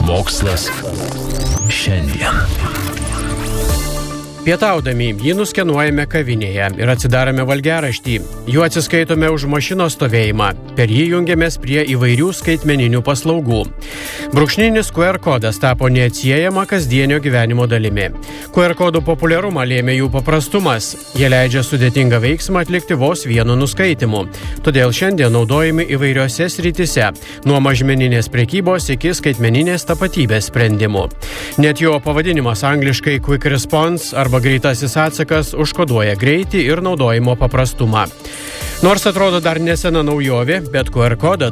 Mokslas šiandien. Pietaudami jį nuskenuojame kavinėje ir atsidarome valgiaraštį. Juo atsiskaitome už mašinos stovėjimą. Per jį jungiamės prie įvairių skaitmeninių paslaugų. Brūkšninis QR kodas tapo neatsiejama kasdienio gyvenimo dalimi. QR kodų populiarumą lėmė jų paprastumas. Jie leidžia sudėtingą veiksmą atlikti vos vienu nuskaitimu. Todėl šiandien naudojami įvairiose srityse, nuo mažmeninės prekybos iki skaitmeninės tapatybės sprendimų. Net jo pavadinimas angliškai Quick Response arba greitasis atsakas užkoduoja greitį ir naudojimo paprastumą. Nors atrodo dar nesena naujovė, bet QR kodą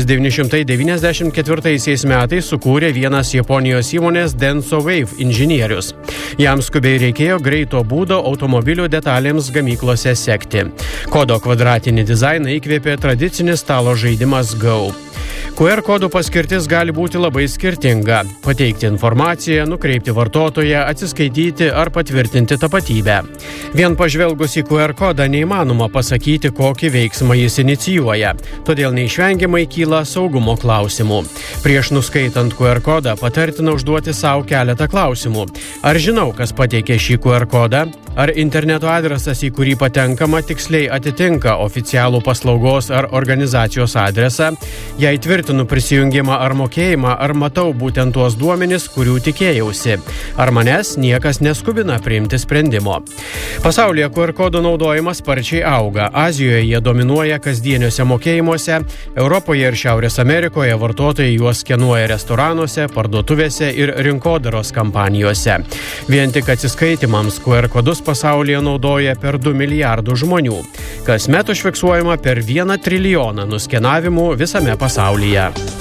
1994 metais sukūrė vienas Japonijos įmonės Denso Wave inžinierius. Jam skubiai reikėjo greito būdo automobilių detalėms gamyklose sekti. Kodo kvadratinį dizainą įkvėpė tradicinis stalo žaidimas Go. QR kodų paskirtis gali būti labai skirtinga – pateikti informaciją, nukreipti vartotoją, atsiskaityti ar patvirtinti tapatybę. Vien pažvelgus į QR kodą neįmanoma pasakyti, kokį veiksmą jis inicijuoja, todėl neišvengiamai kyla saugumo klausimų. Prieš nuskaitant QR kodą patartina užduoti savo keletą klausimų. Ar žinau, kas pateikė šį QR kodą? Ar interneto adresas, į kurį patenkama, tiksliai atitinka oficialų paslaugos ar organizacijos adresą? Jei tvirtinu prisijungimą ar mokėjimą, ar matau būtent tuos duomenis, kurių tikėjausi? Ar manęs niekas neskubina priimti sprendimo? Pasaulyje QR kodų naudojimas sparčiai auga. Azijoje jie dominuoja kasdieniuose mokėjimuose, Europoje ir Šiaurės Amerikoje vartotojai juos skenuoja restoranuose, parduotuvėse ir rinkodaros kampanijose. Vien tik atsiskaitimams QR kodus pasaulyje naudoja per 2 milijardų žmonių. Kasmet užfiksuojama per 1 trilijoną nuskenavimų visame pasaulyje.